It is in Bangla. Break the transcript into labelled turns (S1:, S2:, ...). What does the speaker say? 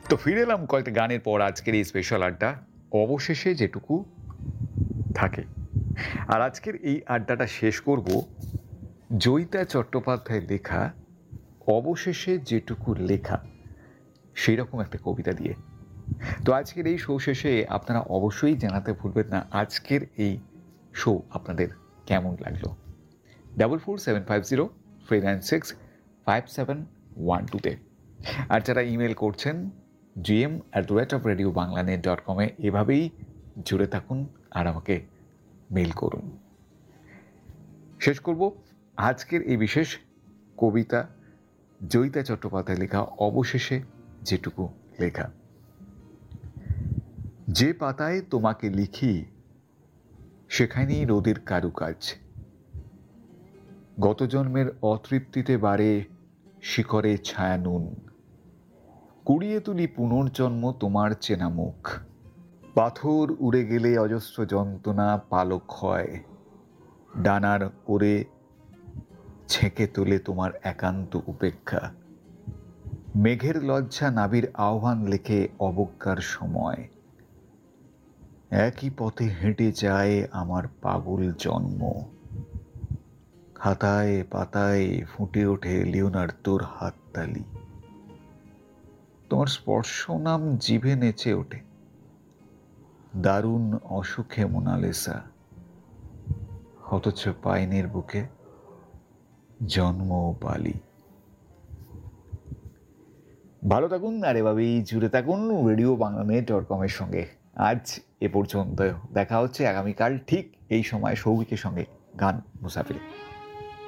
S1: তো ফিরে এলাম কয়েকটা গানের পর আজকের এই স্পেশাল আড্ডা, অবশেষে যেটুকু থাকে। আর আজকের এই আড্ডাটা শেষ করব জয়িতা চট্টোপাধ্যায়ের লেখা অবশেষে যেটুকু লেখা সেই রকম একটা কবিতা দিয়ে। তো আজকের এই শো শেষে আপনারা অবশ্যই জানাতে ভুলবেন না আজকের এই শো আপনাদের কেমন লাগলো। 447503965712 আর যারা ইমেল করছেন gm@radiobanglanet.com এভাবেই জুড়ে থাকুন আর আমাকে মেল করুন। শেষ করব আজকের এই বিশেষ কবিতা জয়িতা চট্টোপাধ্যায় লেখা অবশেষে যেটুকু লেখা। যে পাতায় তোমাকে লিখি সেখানেই রোদের কারুকাজ, গত জন্মের অতৃপ্তিতে বাড়ে শিকড়ে ছায়া নুন, কুড়িয়ে তুলি পুনর্জন্ম তোমার চেনা মুখ, পাথর উড়ে গেলে অজস্র যন্ত্রণা পালক হয়, ডানার ওরে ছেঁকে তোলে তোমার একান্ত উপেক্ষা, মেঘের লজ্জা নাবির আহ্বান লেখে অবজ্ঞার সময়, একই পথে হেঁটে যায় আমার পাগল জন্ম, খাতায় পাতায় ফুটে ওঠে লিওনার্দোর হাততালি, তোমার স্পর্শ নাম জিভে নেচে ওঠে, দারুণ অসুখে মোনালিসা, অথচ পাইনের বুকে জন্ম বালি। ভালো থাকুন আর এভাবেই জুড়ে থাকুন RadioBanglanet.com এর সঙ্গে। আজ এ পর্যন্ত, দেখা হচ্ছে আগামীকাল ঠিক এই সময় সৌভিকের সঙ্গে গান মুসাফিরে।